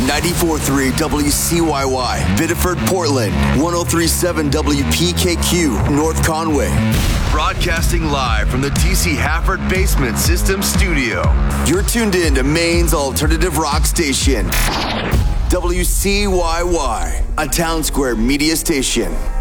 94.3 WCYY, Biddeford, Portland, 103.7 WPKQ, North Conway. Broadcasting live from the DC Hafford Basement System Studio. You're tuned in to Maine's alternative rock station, WCYY, a Town Square media station.